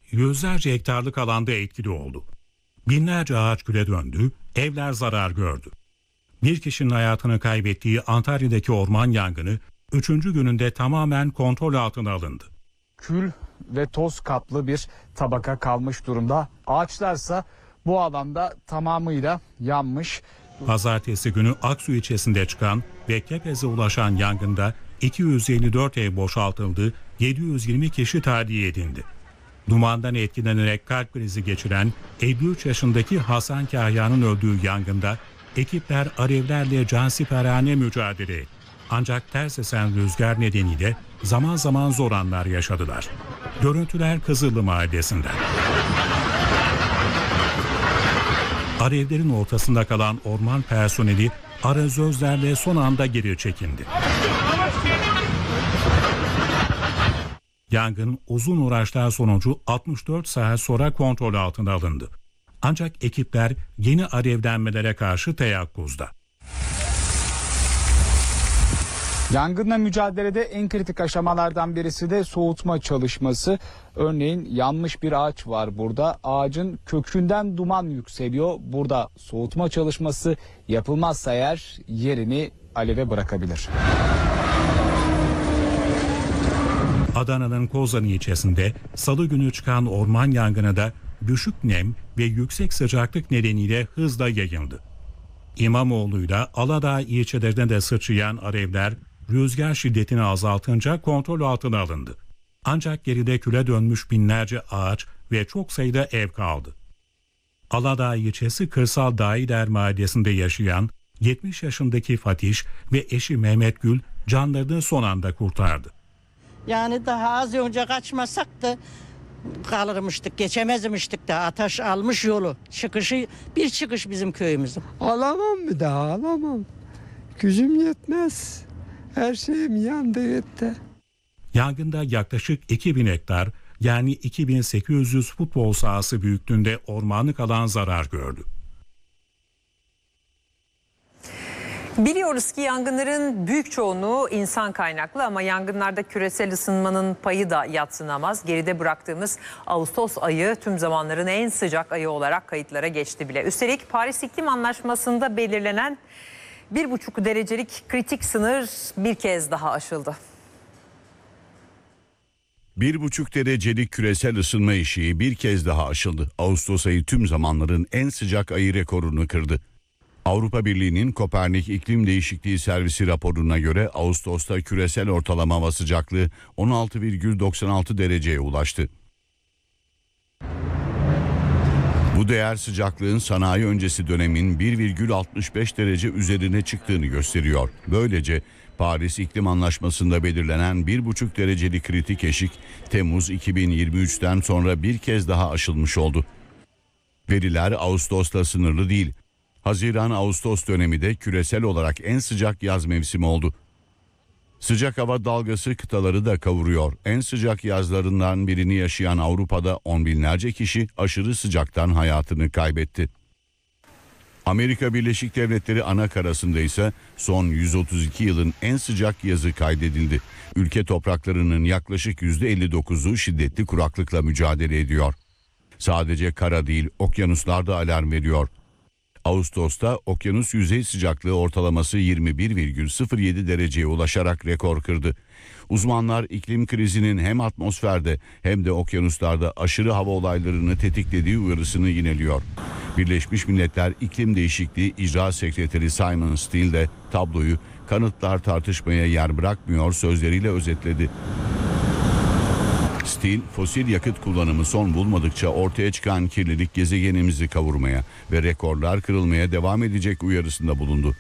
yüzlerce hektarlık alanda etkili oldu. Binlerce ağaç küle döndü, evler zarar gördü. Bir kişinin hayatını kaybettiği Antalya'daki orman yangını 3. gününde tamamen kontrol altına alındı. Kül ve toz kaplı bir tabaka kalmış durumda. Ağaçlarsa bu alanda tamamıyla yanmış. Pazartesi günü Aksu ilçesinde çıkan ve Kepez'e ulaşan yangında 254 ev boşaltıldı, 720 kişi tahliye edildi. Dumandan etkilenerek kalp krizi geçiren 53 yaşındaki Hasan Kahya'nın öldüğü yangında ekipler alevlerle cansiperane mücadele etti. Ancak ters esen rüzgar nedeniyle zaman zaman zor anlar yaşadılar. Görüntüler Kızıllı Mahallesi'nden. Alevlerin ortasında kalan orman personeli arazözlerle son anda geri çekildi. Yangın uzun uğraşlar sonucu 64 saat sonra kontrol altına alındı. Ancak ekipler yeni alevlenmelere karşı teyakkuzda. Yangınla mücadelede en kritik aşamalardan birisi de soğutma çalışması. Örneğin yanmış bir ağaç var burada. Ağacın kökünden duman yükseliyor. Burada soğutma çalışması yapılmazsa eğer yerini aleve bırakabilir. Adana'nın Kozan ilçesinde salı günü çıkan orman yangını da düşük nem ve yüksek sıcaklık nedeniyle hızla yayıldı. İmamoğlu'yla Aladağ ilçelerine de sıçrayan alevler rüzgar şiddetini azaltınca kontrol altına alındı. Ancak geride küle dönmüş binlerce ağaç ve çok sayıda ev kaldı. Aladağ ilçesi Kırsal Daider mahallesinde yaşayan 70 yaşındaki Fatiş ve eşi Mehmet Gül canlarını son anda kurtardı. Yani daha az önce kaçmasak da kalırmıştık, geçemezmiştik de ateş almış yolu. Bir çıkış bizim köyümüzün. Alamam bir daha alamam. Gücüm yetmez. Her şeyim yandı gitti. Yangında yaklaşık 2000 hektar yani 2800 futbol sahası büyüklüğünde ormanlık alan zarar gördü. Biliyoruz ki yangınların büyük çoğunluğu insan kaynaklı ama yangınlarda küresel ısınmanın payı da yadsınamaz. Geride bıraktığımız Ağustos ayı tüm zamanların en sıcak ayı olarak kayıtlara geçti bile. Üstelik Paris İklim Anlaşması'nda belirlenen 1,5 derecelik kritik sınır bir kez daha aşıldı. 1,5 derecelik küresel ısınma eşiği bir kez daha aşıldı. Ağustos ayı tüm zamanların en sıcak ayı rekorunu kırdı. Avrupa Birliği'nin Kopernik İklim Değişikliği Servisi raporuna göre Ağustos'ta küresel ortalama hava sıcaklığı 16,96 dereceye ulaştı. Bu değer sıcaklığın sanayi öncesi dönemin 1,65 derece üzerine çıktığını gösteriyor. Böylece Paris İklim Anlaşması'nda belirlenen 1,5 derecelik kritik eşik Temmuz 2023'ten sonra bir kez daha aşılmış oldu. Veriler Ağustos'la sınırlı değil. Haziran-Ağustos dönemi de küresel olarak en sıcak yaz mevsimi oldu. Sıcak hava dalgası kıtaları da kavuruyor. En sıcak yazlarından birini yaşayan Avrupa'da on binlerce kişi aşırı sıcaktan hayatını kaybetti. Amerika Birleşik Devletleri anakarasında ise son 132 yılın en sıcak yazı kaydedildi. Ülke topraklarının yaklaşık %59'u şiddetli kuraklıkla mücadele ediyor. Sadece kara değil, okyanuslar da alarm veriyor. Ağustos'ta okyanus yüzey sıcaklığı ortalaması 21,07 dereceye ulaşarak rekor kırdı. Uzmanlar iklim krizinin hem atmosferde hem de okyanuslarda aşırı hava olaylarını tetiklediği uyarısını yineliyor. Birleşmiş Milletler İklim Değişikliği İcra Sekreteri Simon Steele de tabloyu "kanıtlar tartışmaya yer bırakmıyor" sözleriyle özetledi. Steele, fosil yakıt kullanımı son bulmadıkça ortaya çıkan kirlilik gezegenimizi kavurmaya ve rekorlar kırılmaya devam edecek uyarısında bulundu.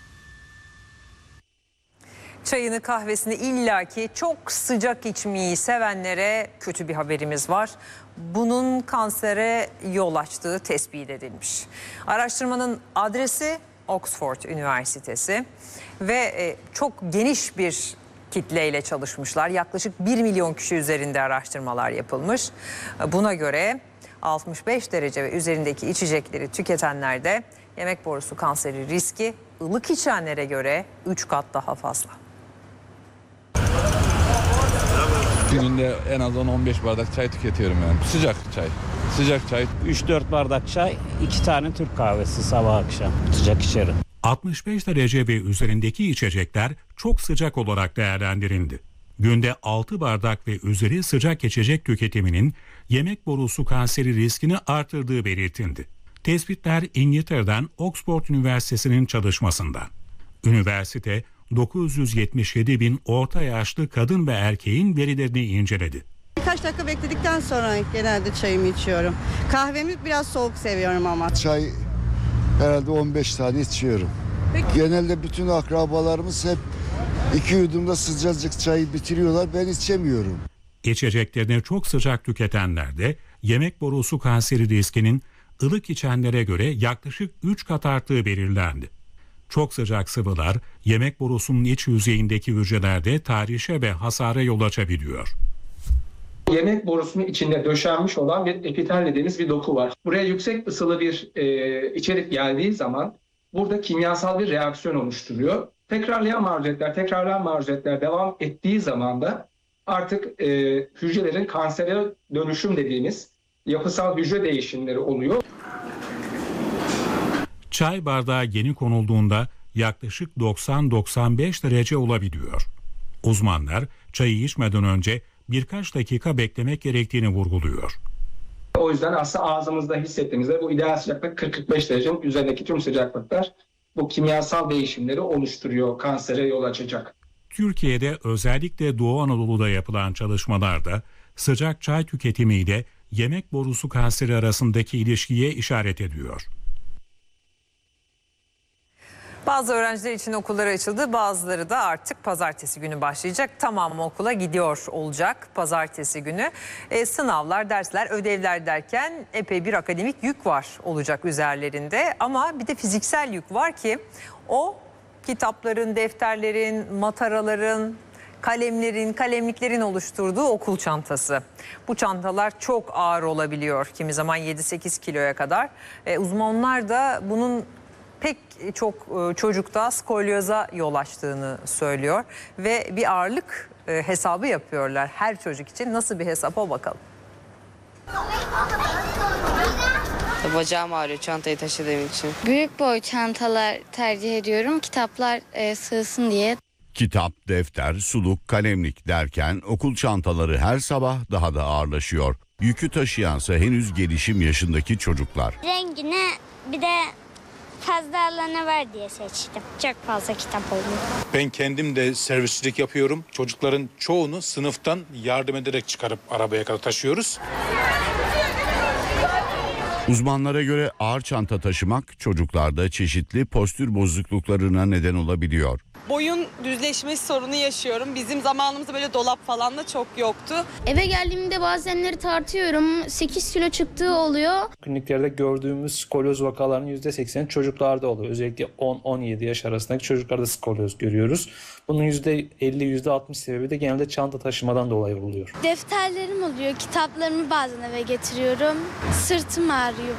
Çayını kahvesini illaki çok sıcak içmeyi sevenlere kötü bir haberimiz var. Bunun kansere yol açtığı tespit edilmiş. Araştırmanın adresi Oxford Üniversitesi ve çok geniş bir kitleyle çalışmışlar. Yaklaşık 1 milyon kişi üzerinde araştırmalar yapılmış. Buna göre 65 derece ve üzerindeki içecekleri tüketenlerde yemek borusu kanseri riski ılık içenlere göre 3 kat daha fazla. Gününde en az 10-15 bardak çay tüketiyorum yani. Sıcak çay. Sıcak çay. 3-4 bardak çay, 2 tane Türk kahvesi sabah akşam sıcak içerim. 65 derece ve üzerindeki içecekler çok sıcak olarak değerlendirildi. Günde 6 bardak ve üzeri sıcak içecek tüketiminin yemek borusu kanseri riskini artırdığı belirtildi. Tespitler İngiltere'den Oxford Üniversitesi'nin çalışmasından. Üniversite 977 bin orta yaşlı kadın ve erkeğin verilerini inceledi. Birkaç dakika bekledikten sonra genelde çayımı içiyorum. Kahvemi biraz soğuk seviyorum ama. Çay herhalde 15 tane içiyorum. Genelde bütün akrabalarımız hep 2 yudumda sıcacık çayı bitiriyorlar. Ben içemiyorum. İçeceklerini çok sıcak tüketenler de yemek borusu kanseri riskinin ılık içenlere göre yaklaşık 3 kat arttığı belirlendi. Çok sıcak sıvılar yemek borusunun iç yüzeyindeki hücrelerde tahrişe ve hasara yol açabiliyor. Yemek borusunun içinde döşenmiş olan bir epitel dediğimiz bir doku var. Buraya yüksek ısılı bir içerik geldiği zaman burada kimyasal bir reaksiyon oluşturuyor. Tekrarlayan maruziyetler devam ettiği zaman da artık hücrelerin kansere dönüşüm dediğimiz yapısal hücre değişimleri oluyor. Çay bardağı yeni konulduğunda yaklaşık 90-95 derece olabiliyor. Uzmanlar çayı içmeden önce birkaç dakika beklemek gerektiğini vurguluyor. O yüzden aslında ağzımızda hissettiğimizde bu ideal sıcaklık 40-45 derecenin üzerindeki tüm sıcaklıklar bu kimyasal değişimleri oluşturuyor, kansere yol açacak. Türkiye'de özellikle Doğu Anadolu'da yapılan çalışmalarda sıcak çay tüketimiyle yemek borusu kanseri arasındaki ilişkiye işaret ediyor. Bazı öğrenciler için okullar açıldı, bazıları da artık pazartesi günü başlayacak. Tamamı okula gidiyor olacak pazartesi günü. Sınavlar, dersler, ödevler derken epey bir akademik yük var olacak üzerlerinde. Ama bir de fiziksel yük var ki o kitapların, defterlerin, mataraların, kalemliklerin oluşturduğu okul çantası. Bu çantalar çok ağır olabiliyor, kimi zaman 7-8 kiloya kadar. Uzmanlar da bunun pek çok çocukta skolyoza yol açtığını söylüyor ve bir ağırlık hesabı yapıyorlar her çocuk için. Nasıl bir hesap o bakalım. Bacağım ağrıyor çantayı taşıdığım için. Büyük boy çantalar tercih ediyorum. Kitaplar sığsın diye. Kitap, defter, suluk, kalemlik derken okul çantaları her sabah daha da ağırlaşıyor. Yükü taşıyansa henüz gelişim yaşındaki çocuklar. Rengine bir de fazla alanı var diye seçtim. Çok fazla kitap oldu. Ben kendim de servisçilik yapıyorum. Çocukların çoğunu sınıftan yardım ederek çıkarıp arabaya kadar taşıyoruz. Uzmanlara göre ağır çanta taşımak çocuklarda çeşitli postür bozukluklarına neden olabiliyor. Boyun düzleşmesi sorunu yaşıyorum. Bizim zamanımızda böyle dolap falan da çok yoktu. Eve geldiğimde bazenleri tartıyorum. 8 kilo çıktığı oluyor. Kliniklerde gördüğümüz skolyoz vakalarının %80'i çocuklarda oluyor. Özellikle 10-17 yaş arasındaki çocuklarda skolyoz görüyoruz. Bunun %50-%60 sebebi de genelde çanta taşımadan dolayı oluyor. Defterlerim oluyor. Kitaplarımı bazen eve getiriyorum. Sırtım ağrıyor.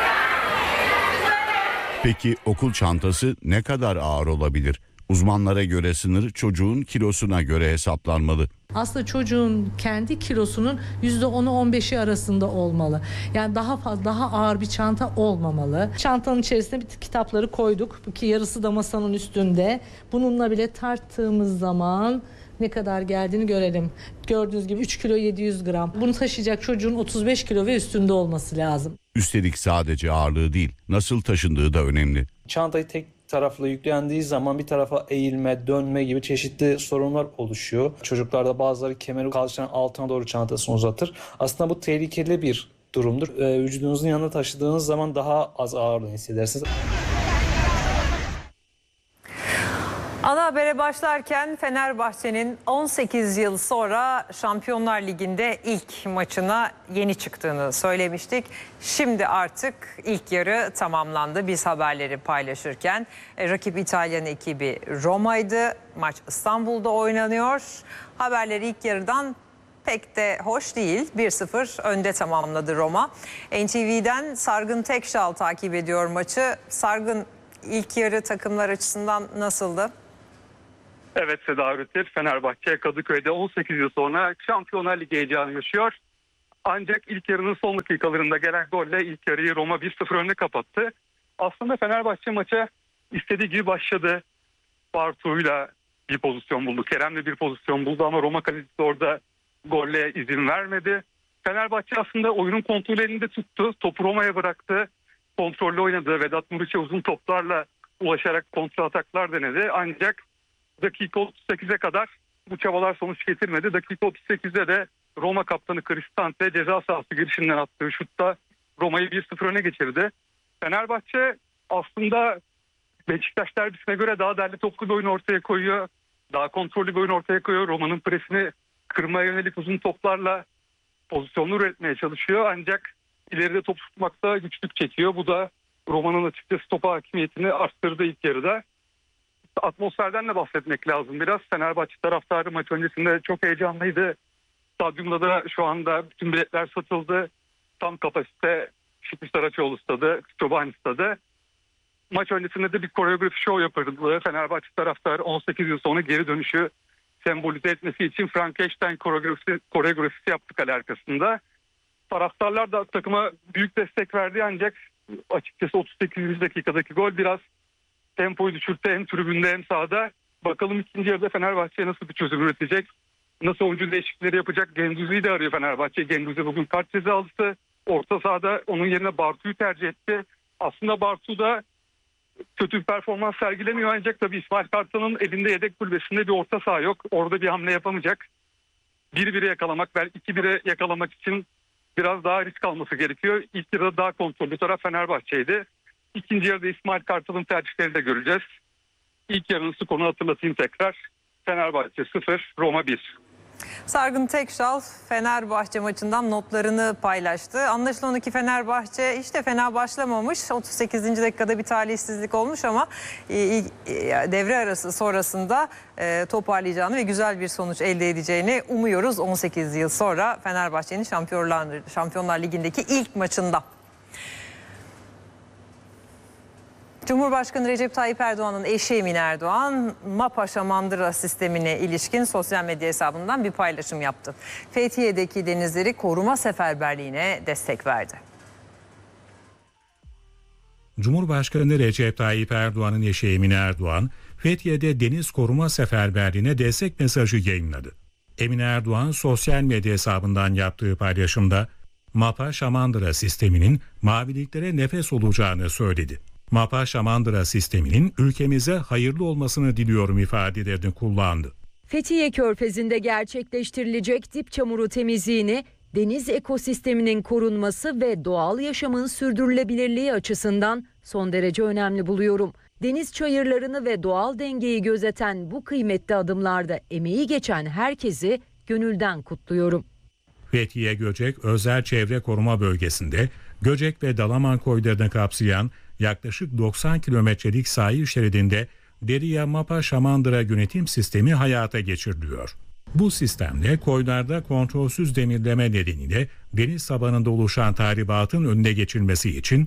Peki okul çantası ne kadar ağır olabilir? Uzmanlara göre sınır çocuğun kilosuna göre hesaplanmalı. Aslında çocuğun kendi kilosunun %10'u 15'i arasında olmalı. Yani daha ağır bir çanta olmamalı. Çantanın içerisine kitapları koyduk ki yarısı da masanın üstünde. Bununla bile tarttığımız zaman ne kadar geldiğini görelim. Gördüğünüz gibi 3 kilo 700 gram. Bunu taşıyacak çocuğun 35 kilo ve üstünde olması lazım. Üstelik sadece ağırlığı değil, nasıl taşındığı da önemli. Çantayı tek taraflı yüklendiği zaman bir tarafa eğilme, dönme gibi çeşitli sorunlar oluşuyor. Çocuklarda bazıları kemeri kalçanın altına doğru çantasını uzatır. Aslında bu tehlikeli bir durumdur. Vücudunuzun yanında taşıdığınız zaman daha az ağırlığını hissedersiniz. Ana habere başlarken Fenerbahçe'nin 18 yıl sonra Şampiyonlar Ligi'nde ilk maçına yeni çıktığını söylemiştik. Şimdi artık ilk yarı tamamlandı. Biz haberleri paylaşırken rakip İtalyan ekibi Roma'ydı. Maç İstanbul'da oynanıyor. Haberleri ilk yarıdan pek de hoş değil. 1-0 önde tamamladı Roma. NTV'den Sargın Tekşal takip ediyor maçı. Sargın, ilk yarı takımlar açısından nasıldı? Evet Seda Rütür, Fenerbahçe Kadıköy'de 18 yıl sonra Şampiyonlar Ligi heyecanı yaşıyor. Ancak ilk yarının son dakikalarında gelen golle ilk yarıyı Roma 1-0 önüne kapattı. Aslında Fenerbahçe maça istediği gibi başladı. Bartu'yla bir pozisyon buldu, Kerem'le bir pozisyon buldu ama Roma kalecisi orada golle izin vermedi. Fenerbahçe aslında oyunun kontrolü elinde tuttu. Topu Roma'ya bıraktı. Kontrollü oynadı. Vedat Muriç'e uzun toplarla ulaşarak kontra ataklar denedi. Ancak dakika 38'e kadar bu çabalar sonuç getirmedi. Dakika 38'de de Roma kaptanı Cristante ceza sahası girişinden attığı şutta Roma'yı 1-0 öne geçirdi. Fenerbahçe aslında Beşiktaş derbisine göre daha derli toplu bir oyun ortaya koyuyor. Daha kontrollü bir oyun ortaya koyuyor. Roma'nın presini kırmaya yönelik uzun toplarla pozisyonlu üretmeye çalışıyor. Ancak ileride top tutmakta güçlük çekiyor. Bu da Roma'nın açıkçası topa hakimiyetini arttırdı ilk yarıda. Atmosferden de bahsetmek lazım biraz. Fenerbahçe taraftarı maç öncesinde çok heyecanlıydı. Stadyumda da şu anda bütün biletler satıldı. Tam kapasite Şükrü Saraçoğlu stadı, Çobani stadı. Maç öncesinde de bir koreografi show yapıldı. Fenerbahçe taraftarı 18 yıl sonra geri dönüşü sembolize etmesi için Frankenstein koreografisi yaptı kale arkasında. Taraftarlar da takıma büyük destek verdi ancak açıkçası 38. dakikadaki gol biraz tempoyu düşürttü hem tribünde hem sahada. Bakalım ikinci yarıda Fenerbahçe nasıl bir çözüm üretecek? Nasıl oyuncu değişiklikleri yapacak? Gendouzi'yi de arıyor Fenerbahçe. Gendouzi bugün kart cezalısı. Orta sahada onun yerine Bartu'yu tercih etti. Aslında Bartu da kötü bir performans sergilemiyor ancak tabii İsmail Kartal'ın elinde yedek kulübesinde bir orta saha yok. Orada bir hamle yapamayacak. 1-1'e yakalamak, belki 2-1'e yakalamak için biraz daha risk alması gerekiyor. İlk yarıda daha kontrollü taraf Fenerbahçe'ydi. İkinci yarıda İsmail Kartal'ın tercihlerini de göreceğiz. İlk yarının skorunu hatırlatayım tekrar. Fenerbahçe 0, Roma 1. Sargın Tekşal Fenerbahçe maçından notlarını paylaştı. Anlaşılan ki Fenerbahçe hiç de fena başlamamış. 38. dakikada bir talihsizlik olmuş ama devre arası sonrasında toparlayacağını ve güzel bir sonuç elde edeceğini umuyoruz. 18 yıl sonra Fenerbahçe'nin Şampiyonlar Ligi'ndeki ilk maçında. Cumhurbaşkanı Recep Tayyip Erdoğan'ın eşi Emine Erdoğan, MAPA Şamandıra sistemine ilişkin sosyal medya hesabından bir paylaşım yaptı. Fethiye'deki denizleri koruma seferberliğine destek verdi. Cumhurbaşkanı Recep Tayyip Erdoğan'ın eşi Emine Erdoğan, Fethiye'de deniz koruma seferberliğine destek mesajı yayınladı. Emine Erdoğan sosyal medya hesabından yaptığı paylaşımda, MAPA Şamandıra sisteminin maviliklere nefes olacağını söyledi. MAPA Şamandıra sisteminin ülkemize hayırlı olmasını diliyorum ifadelerini kullandı. Fethiye Körfezi'nde gerçekleştirilecek dip çamuru temizliğini deniz ekosisteminin korunması ve doğal yaşamın sürdürülebilirliği açısından son derece önemli buluyorum. Deniz çayırlarını ve doğal dengeyi gözeten bu kıymetli adımlarda emeği geçen herkesi gönülden kutluyorum. Fethiye Göcek Özel Çevre Koruma Bölgesi'nde Göcek ve Dalaman koylarını kapsayan yaklaşık 90 kilometrelik sahil şeridinde Deriya MAPA Şamandıra yönetim sistemi hayata geçiriliyor. Bu sistemle koylarda kontrolsüz demirleme nedeniyle deniz tabanında oluşan tahribatın önüne geçilmesi için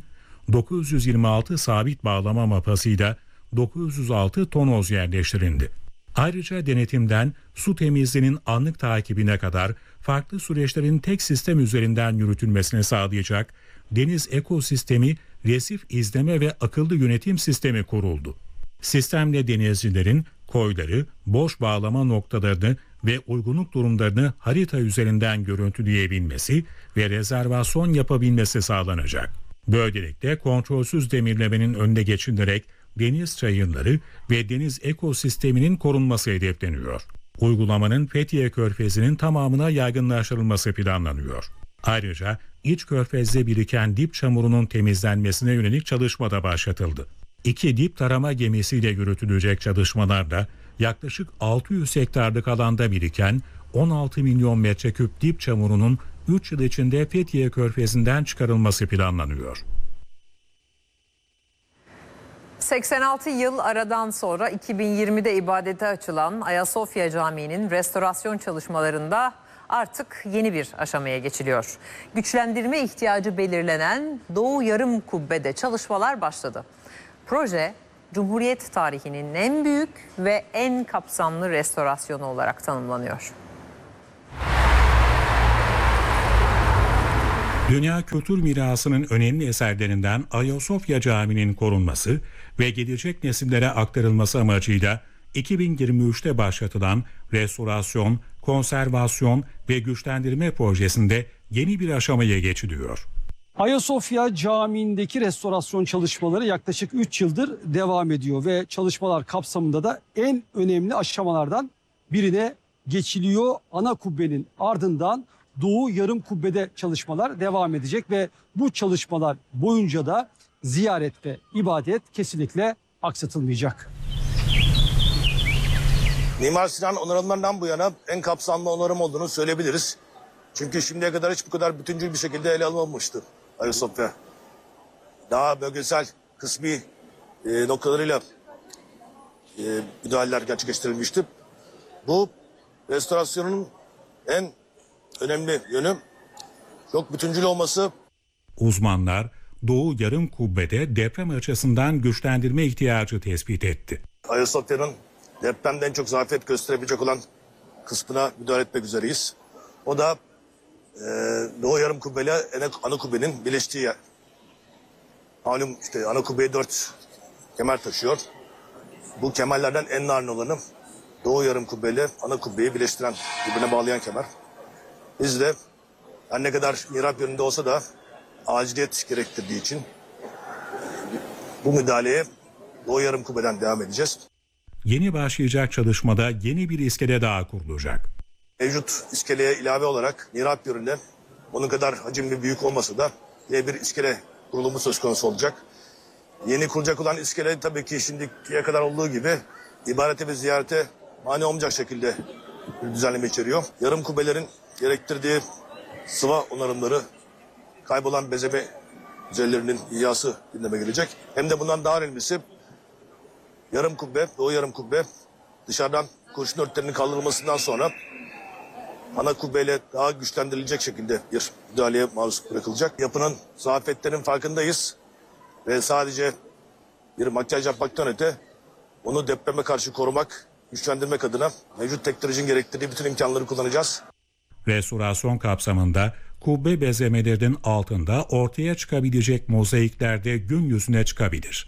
926 sabit bağlama mapasıyla 906 tonoz yerleştirildi. Ayrıca denetimden su temizliğinin anlık takibine kadar farklı süreçlerin tek sistem üzerinden yürütülmesini sağlayacak deniz ekosistemi resif izleme ve akıllı yönetim sistemi kuruldu. Sistemle denizcilerin koyları, boş bağlama noktalarını ve uygunluk durumlarını harita üzerinden görüntüleyebilmesi ve rezervasyon yapabilmesi sağlanacak. Böylelikle kontrolsüz demirlemenin önüne geçilerek deniz çayırları ve deniz ekosisteminin korunması hedefleniyor. Uygulamanın Fethiye Körfezi'nin tamamına yaygınlaştırılması planlanıyor. Ayrıca iç körfezde biriken dip çamurunun temizlenmesine yönelik çalışma da başlatıldı. 2 dip tarama gemisiyle yürütülecek çalışmalarda yaklaşık 600 hektarlık alanda biriken 16 milyon metreküp dip çamurunun 3 yıl içinde Fethiye Körfezi'nden çıkarılması planlanıyor. 86 yıl aradan sonra 2020'de ibadete açılan Ayasofya Camii'nin restorasyon çalışmalarında artık yeni bir aşamaya geçiliyor. Güçlendirme ihtiyacı belirlenen Doğu Yarım Kubbe'de çalışmalar başladı. Proje Cumhuriyet tarihinin en büyük ve en kapsamlı restorasyonu olarak tanımlanıyor. Dünya Kültür Mirası'nın önemli eserlerinden Ayasofya Camii'nin korunması ve gelecek nesillere aktarılması amacıyla 2023'te başlatılan restorasyon, konservasyon ve güçlendirme projesinde yeni bir aşamaya geçiliyor. Ayasofya Camii'ndeki restorasyon çalışmaları yaklaşık 3 yıldır devam ediyor ve çalışmalar kapsamında da en önemli aşamalardan birine geçiliyor. Ana kubbenin ardından Doğu Yarım Kubbe'de çalışmalar devam edecek ve bu çalışmalar boyunca da ziyaret ve ibadet kesinlikle aksatılmayacak. Mimar Sinan onarımlarından bu yana en kapsamlı onarım olduğunu söyleyebiliriz. Çünkü şimdiye kadar hiç bu kadar bütüncül bir şekilde ele alınmamıştı Ayasofya. Daha bölgesel kısmi noktalarıyla müdahaleler gerçekleştirilmişti. Bu restorasyonun en önemli yönü çok bütüncül olması. Uzmanlar Doğu Yarım Kubbe'de deprem açısından güçlendirme ihtiyacı tespit etti. Ayasofya'nın depremde en çok zafiyet gösterebilecek olan kısmına müdahale etmek üzereyiz. O da Doğu Yarım Kubbe ile ana kubbenin birleştiği yer. Malum işte ana kubbeye 4 kemer taşıyor. Bu kemerlerden en narin olanı Doğu Yarım Kubbe ile ana kubbeyi birleştiren, birbirine bağlayan kemer. Biz de her ne kadar mihrap yönünde olsa da aciliyet gerektirdiği için bu müdahaleye Doğu Yarım Kubbe'den devam edeceğiz. Yeni başlayacak çalışmada yeni bir iskele daha kurulacak. Mevcut iskeleye ilave olarak mihrap yönünde onun kadar hacimli büyük olmasa da yine bir iskele kurulumu söz konusu olacak. Yeni kurulacak olan iskele tabii ki şimdiye kadar olduğu gibi ibadete ve ziyarete mani olmayacak şekilde bir düzenleme içeriyor. Yarım kubbelerin gerektirdiği sıva onarımları, kaybolan bezeme üzerlerinin ihyası gündeme gelecek. Hem de bundan daha önemlisi yarım kubbe, Doğu Yarım Kubbe dışarıdan kurşun örtülerinin kaldırılmasından sonra ana kubbeyle daha güçlendirilecek şekilde bir müdahaleye maruz bırakılacak. Yapının zafiyetlerinin farkındayız ve sadece bir makyaj yapmaktan öte onu depreme karşı korumak, güçlendirmek adına mevcut teknolojinin gerektirdiği bütün imkanları kullanacağız. Restorasyon kapsamında kubbe bezemelerinin altında ortaya çıkabilecek mozaikler de gün yüzüne çıkabilir.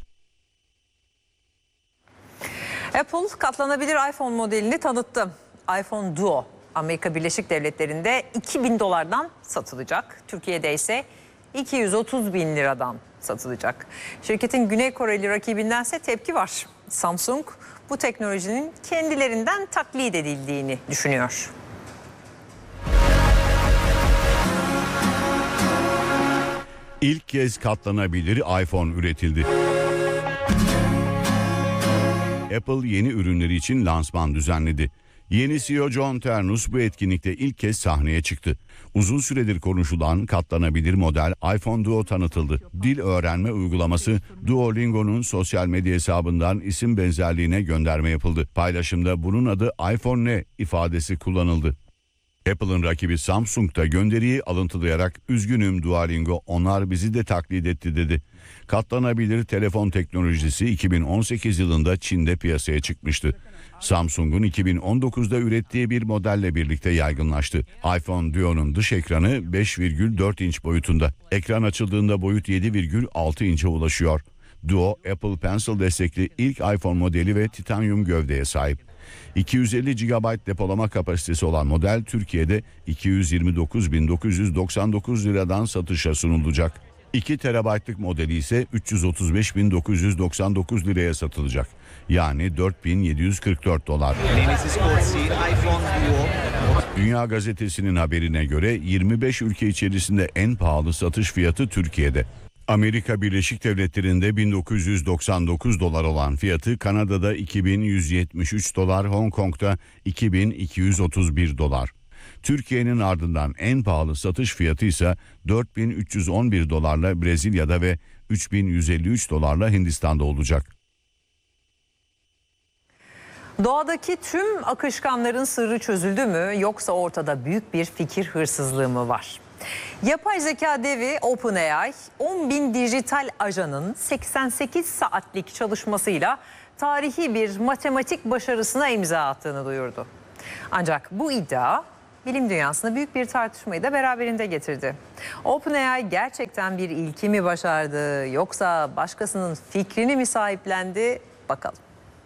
Apple katlanabilir iPhone modelini tanıttı. iPhone Duo Amerika Birleşik Devletleri'nde $2000'dan satılacak. Türkiye'de ise 230 bin liradan satılacak. Şirketin Güney Koreli rakibindense tepki var. Samsung bu teknolojinin kendilerinden taklit edildiğini düşünüyor. İlk kez katlanabilir iPhone üretildi. Apple yeni ürünleri için lansman düzenledi. Yeni CEO John Ternus bu etkinlikte ilk kez sahneye çıktı. Uzun süredir konuşulan katlanabilir model iPhone Duo tanıtıldı. Dil öğrenme uygulaması Duolingo'nun sosyal medya hesabından isim benzerliğine gönderme yapıldı. Paylaşımda bunun adı iPhone ne ifadesi kullanıldı. Apple'ın rakibi Samsung da gönderiyi alıntılayarak "Üzgünüm Duolingo, onlar bizi de taklit etti" dedi. Katlanabilir telefon teknolojisi 2018 yılında Çin'de piyasaya çıkmıştı. Samsung'un 2019'da ürettiği bir modelle birlikte yaygınlaştı. iPhone Duo'nun dış ekranı 5,4 inç boyutunda. Ekran açıldığında boyut 7,6 inçe ulaşıyor. Duo, Apple Pencil destekli ilk iPhone modeli ve titanyum gövdeye sahip. 250 GB depolama kapasitesi olan model Türkiye'de 229.999 liradan satışa sunulacak. 2 TB'lık modeli ise 335.999 liraya satılacak. Yani $4.744. Dünya Gazetesi'nin haberine göre 25 ülke içerisinde en pahalı satış fiyatı Türkiye'de. Amerika Birleşik Devletleri'nde $1999 olan fiyatı Kanada'da $2.173, Hong Kong'da $2.231. Türkiye'nin ardından en pahalı satış fiyatı ise $4.311 Brezilya'da ve $3.153 Hindistan'da olacak. Doğadaki tüm akışkanların sırrı çözüldü mü, yoksa ortada büyük bir fikir hırsızlığı mı var? Yapay zeka devi OpenAI 10.000 dijital ajanın 88 saatlik çalışmasıyla tarihi bir matematik başarısına imza attığını duyurdu. Ancak bu iddia bilim dünyasında büyük bir tartışmayı da beraberinde getirdi. OpenAI gerçekten bir ilki mi başardı yoksa başkasının fikrini mi sahiplendi? Bakalım.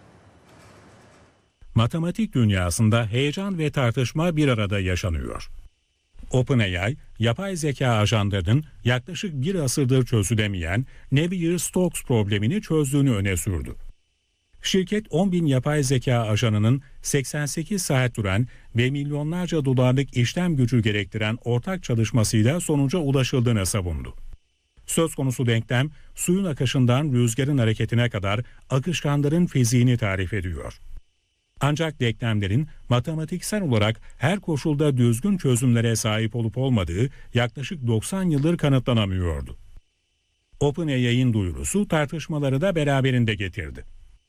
Matematik dünyasında heyecan ve tartışma bir arada yaşanıyor. OpenAI, yapay zeka ajanlarının yaklaşık bir asırdır çözülemeyen Navier-Stokes problemini çözdüğünü öne sürdü. Şirket 10.000 yapay zeka ajanının 88 saat süren ve milyonlarca dolarlık işlem gücü gerektiren ortak çalışmasıyla sonuca ulaşıldığını savundu. Söz konusu denklem, suyun akışından rüzgarın hareketine kadar akışkanların fiziğini tarif ediyor. Ancak denklemlerin matematiksel olarak her koşulda düzgün çözümlere sahip olup olmadığı yaklaşık 90 yıldır kanıtlanamıyordu. OpenAI'nin duyurusu tartışmaları da beraberinde getirdi.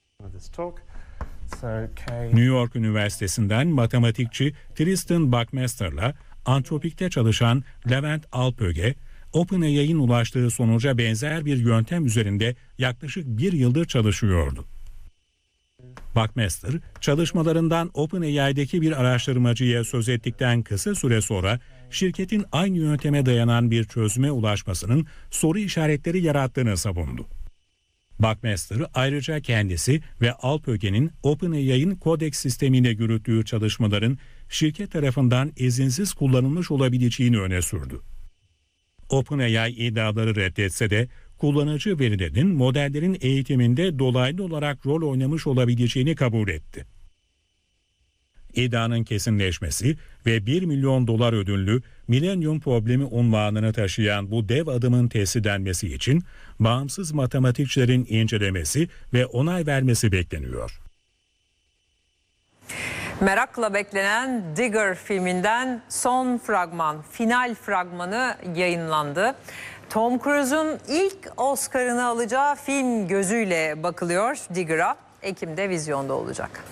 New York Üniversitesi'nden matematikçi Tristan Buckmaster'la Antropik'te çalışan Levent Alpöge, OpenAI'nin ulaştığı sonuca benzer bir yöntem üzerinde yaklaşık bir yıldır çalışıyordu. Buckmaster, çalışmalarından OpenAI'deki bir araştırmacıya söz ettikten kısa süre sonra şirketin aynı yönteme dayanan bir çözüme ulaşmasının soru işaretleri yarattığını savundu. Buckmaster ayrıca kendisi ve Alpöge'nin OpenAI'nin Codex sistemiyle yürüttüğü çalışmaların şirket tarafından izinsiz kullanılmış olabileceğini öne sürdü. OpenAI iddiaları reddetse de kullanıcı verilerinin modellerin eğitiminde dolaylı olarak rol oynamış olabileceğini kabul etti. İddianın kesinleşmesi ve $1 milyon ödüllü Millennium Problemi unvanını taşıyan bu dev adımın test edilmesi için bağımsız matematikçilerin incelemesi ve onay vermesi bekleniyor. Merakla beklenen Digger filminden son fragman, final fragmanı yayınlandı. Tom Cruise'un ilk Oscar'ını alacağı film gözüyle bakılıyor Digger'a. Ekim'de vizyonda olacak.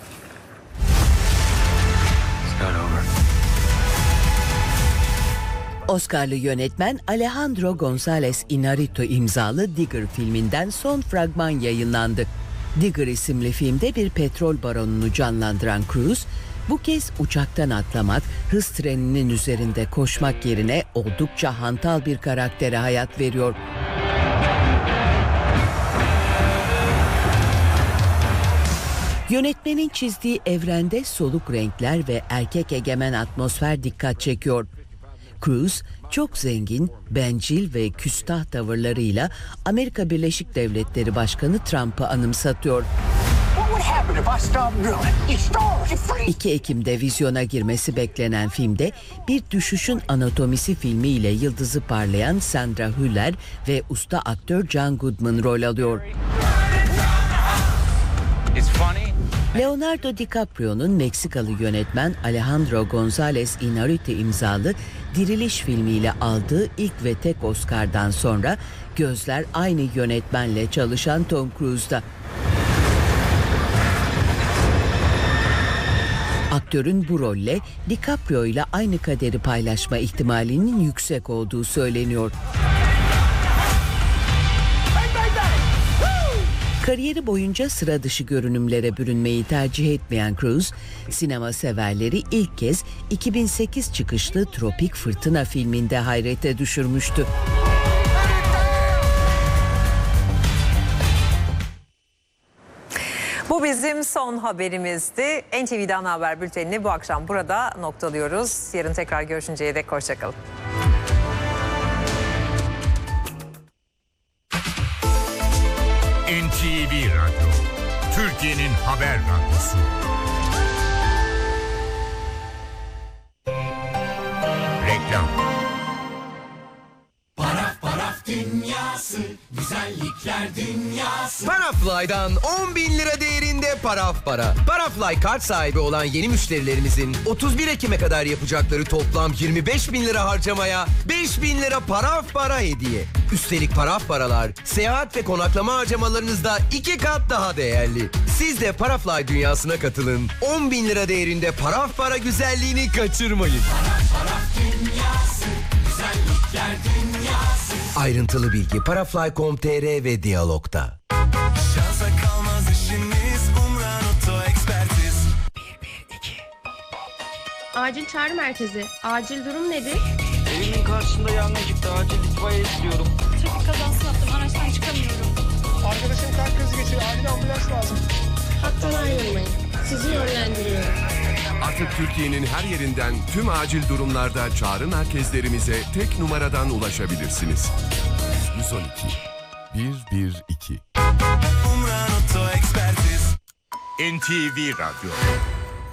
Oscar'lı yönetmen Alejandro González Iñárritu imzalı Digger filminden son fragman yayınlandı. Digger isimli filmde bir petrol baronunu canlandıran Cruise, bu kez uçaktan atlamak, hız treninin üzerinde koşmak yerine oldukça hantal bir karaktere hayat veriyor. Yönetmenin çizdiği evrende soluk renkler ve erkek egemen atmosfer dikkat çekiyor. Cruise, çok zengin, bencil ve küstah tavırlarıyla Amerika Birleşik Devletleri Başkanı Trump'ı anımsatıyor. 2 Ekim'de vizyona girmesi beklenen filmde bir düşüşün anatomisi filmiyle yıldızı parlayan Sandra Hüller ve usta aktör John Goodman rol alıyor. Leonardo DiCaprio'nun Meksikalı yönetmen Alejandro González Iñárritu imzalı Diriliş filmiyle aldığı ilk ve tek Oscar'dan sonra gözler aynı yönetmenle çalışan Tom Cruise'da. Aktörün bu rolle DiCaprio ile aynı kaderi paylaşma ihtimalinin yüksek olduğu söyleniyor. Kariyeri boyunca sıra dışı görünümlere bürünmeyi tercih etmeyen Cruise, sinema severleri ilk kez 2008 çıkışlı Tropik Fırtına filminde hayrete düşürmüştü. Bu bizim son haberimizdi. NTV'de Ana Haber Bülteni'ni bu akşam burada noktalıyoruz. Yarın tekrar görüşünceye dek hoşçakalın. NTV Radyo, Türkiye'nin haber radyosu. Reklam. Paraf dünyası, güzellikler dünyası. Parafly'dan 10.000 lira değerinde paraf para. Parafly kart sahibi olan yeni müşterilerimizin 31 Ekim'e kadar yapacakları toplam 25.000 lira harcamaya 5.000 lira paraf para hediye. Üstelik paraf paralar seyahat ve konaklama harcamalarınızda 2 kat daha değerli. Siz de Parafly dünyasına katılın. 10.000 lira değerinde paraf para güzelliğini kaçırmayın. Paraf dünyası, güzellik. Ayrıntılı bilgi parafly.com.tr ve Diyalog'da. Şansa kalmaz işimiz Umran Oto Ekspertiz. Acil çağrı merkezi. Acil durum nedir? Evimin karşısında yangın çıktı. Acil itfaiye istiyorum. Trafik kazası yaptım. Araçtan çıkamıyorum. Arkadaşım kalp krizi geçiriyor. Acil ambulans lazım. Hattan ayrılmayın. Sizi yönlendiriyorum. Artık Türkiye'nin her yerinden tüm acil durumlarda çağrı merkezlerimize tek numaradan ulaşabilirsiniz. 112 112. Umran Oto Ekspertiz. NTV Radyo.